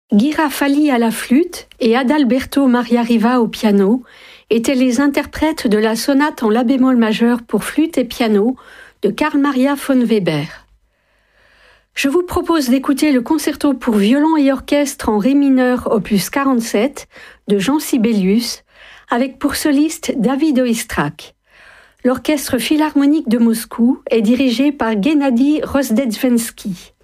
Ghira Fali à la flûte et Adalberto Maria Riva au piano étaient les interprètes de la sonate en la bémol majeur pour flûte et piano de Carl Maria von Weber. Je vous propose d'écouter le concerto pour violon et orchestre en ré mineur opus 47 de Jean Sibelius avec pour soliste David Oistrakh. L'Orchestre philharmonique de Moscou est dirigé par Gennady Rozdestvensky.